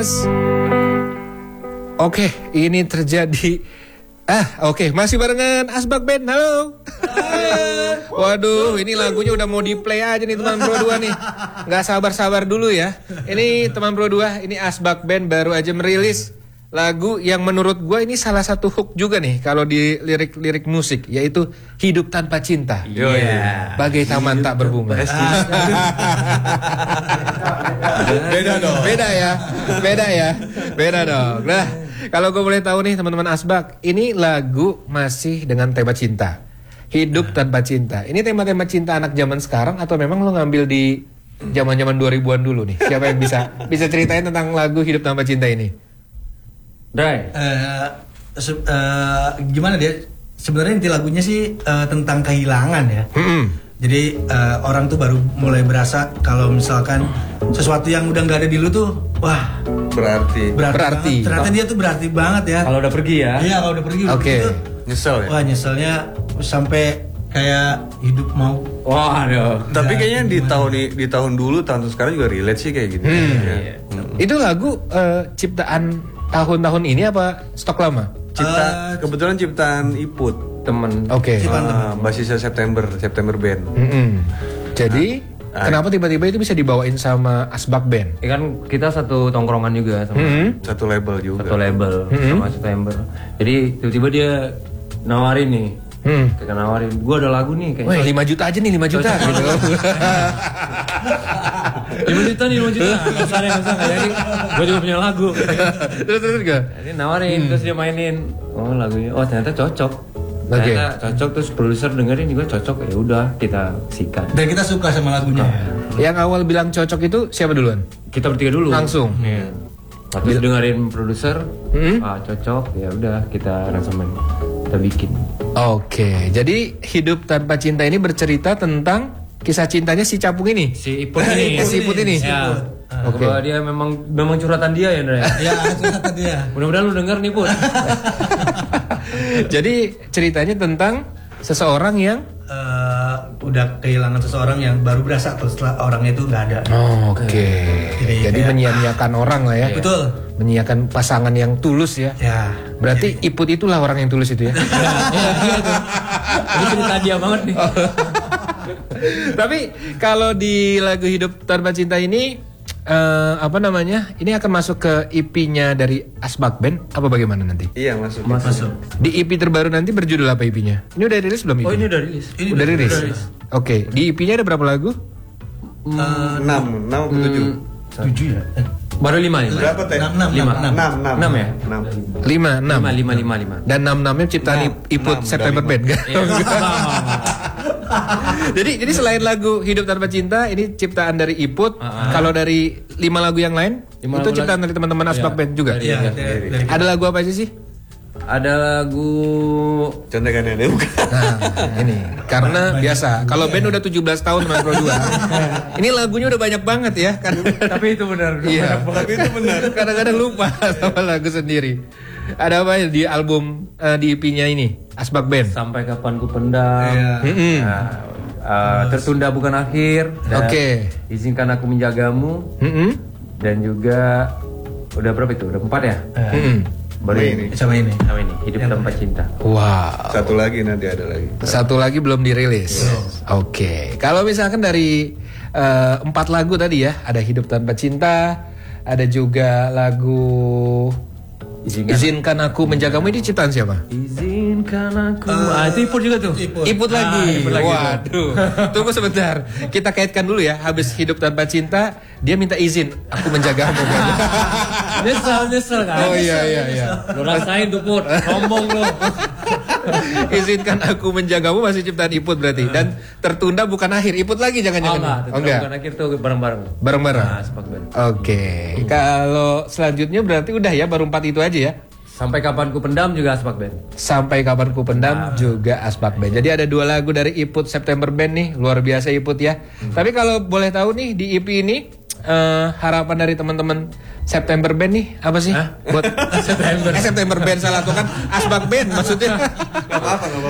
Mas. Oke, ini terjadi. Oke, masih barengan Asbak Band. Halo. Waduh, ini lagunya udah mau di play aja nih teman Pro 2 nih. Nggak sabar-sabar dulu ya. Ini teman Pro 2, ini Asbak Band baru aja merilis lagu yang menurut gue ini salah satu hook juga nih kalau di lirik-lirik musik, yaitu Hidup Tanpa Cinta. Bagai taman tak berbunga. Beda dong. Nah, kalau gue boleh tahu nih teman-teman Asbak, ini lagu masih dengan tema cinta. Hidup Tanpa Cinta. Ini tema-tema cinta anak zaman sekarang atau memang lo ngambil di zaman-zaman 2000-an dulu nih? Siapa yang bisa ceritain tentang lagu Hidup Tanpa Cinta ini? Dai, gimana dia? Sebenarnya inti lagunya sih tentang kehilangan ya. Jadi orang tuh baru mulai berasa kalau misalkan sesuatu yang udah nggak ada di lu tuh, wah berarti. Ternyata dia tuh berarti banget ya. Kalau udah pergi ya? Iya, kalau udah pergi. Oke. Nyesel ya. Wah, nyeselnya sampai kayak hidup mau. Wah, aduh. Tapi kayaknya di tahun dulu, tahun sekarang juga relate sih kayak gitu. Itu lagu ciptaan tahun-tahun ini apa stok lama? Kebetulan ciptaan Iput, temen. Oke. Basisnya September Band. Jadi kenapa tiba-tiba itu bisa dibawain sama Asbak Band? Ya kan kita satu tongkrongan juga sama Satu label juga. Sama September. Jadi tiba-tiba dia nawarin nih. Kayak nawarin, gue ada lagu nih kayak. Wah, 5 juta aja nih, 5 juta gitu. 5 juta nih, 5 juta. Nggak usah. Jadi gue juga punya lagu. Terus gak? Jadi nawarin, terus dia mainin. Oh lagunya, ternyata cocok. Ternyata cocok, terus produser dengerin juga cocok. Ya udah kita sikat. Dan kita suka sama lagunya. Yang awal bilang cocok itu siapa duluan? Kita bertiga dulu. Langsung. Iya. Terus dengerin produser, cocok. Ya udah kita aransemen, kita bikin. Oke, jadi Hidup Tanpa Cinta ini bercerita tentang kisah cintanya si Capung ini. Si Iput ini. Si Iput ini. Ya. Oke. Dia memang curhatan dia ya, Ndra. Ya, curhatan dia. Mudah-mudahan lu denger nih, Put. Jadi ceritanya tentang seseorang yang udah kehilangan seseorang yang baru berasa setelah orangnya itu nggak ada. Oke. Jadi menyia-nyiakan orang lah ya. Betul. Menyiakan pasangan yang tulus ya. Ya. Berarti Iput itulah orang yang tulus itu ya. Iya tuh. Ini cerita dia banget nih. Tapi kalau di lagu Hidup Tanpa Cinta ini ini akan masuk ke EP-nya dari Asbak Band apa bagaimana nanti? Iya, masuk. Di EP terbaru nanti berjudul apa EP-nya? Ini udah rilis belum? Oh, ini udah rilis. Udah rilis. Oke, di EP-nya ada berapa lagu? 6 atau 7? 7 ya? Baru 5 nih. Berapa teh? 6 ya? 5. Dan 6-nya ciptaan Iput September Band kan? Jadi selain lagu Hidup Tanpa Cinta ini ciptaan dari Iput. Kalau dari 5 lagu yang lain itu ciptaan dari teman-teman Asbak Band juga. Iya. Ada lagu apa aja sih? Ada lagu Contekannya deh bukan. Nah, ini karena biasa kalau band udah 17 tahun teman Pro 2. Ini lagunya udah banyak banget ya kan. Tapi itu benar. Iya, tapi itu benar. Kadang-kadang lupa sama lagu sendiri. Ada apa ya di album di EP-nya ini Asbak Band? Sampai Kapan Ku Pendam. Tertunda Bukan Akhir. Oke. Izinkan Aku Menjagamu. Dan juga udah berapa itu? Udah 4 ya? Baru ini. Sama ini. Hidup Tanpa Cinta. Wow. Satu lagi nanti ada lagi. Satu lagi belum dirilis. Oke. Kalau misalkan dari 4 lagu tadi ya, ada Hidup Tanpa Cinta, ada juga lagu Izinkan Aku Menjagamu, ini ciptaan siapa? Izinkan aku. Itu Iput juga tuh. Iput lagi. Waduh. Tunggu sebentar. Kita kaitkan dulu ya. Habis Hidup Tanpa Cinta, dia minta izin aku menjagamu. Nyesel kan. Oh iya. Lu rasain tuh Put. Sombong lu. Izinkan Aku Menjagamu masih ciptaan Iput berarti. Dan Tertunda Bukan Akhir. Iput lagi jangan-jangan. Enggak. Bukan Akhir tuh bareng-bareng. Oke. Kalau selanjutnya berarti udah ya, baru 4 itu aja ya. Sampai Kapan Ku Pendam juga Asbak Band. Sampai Kapan Ku Pendam juga Asbak Band. Jadi ada 2 lagu dari Iput September Band nih. Luar biasa Iput ya. Tapi kalau boleh tahu nih di EP ini harapan dari teman-teman September Band nih apa sih? Buat September Band salah tuh kan Asbak Band maksudnya.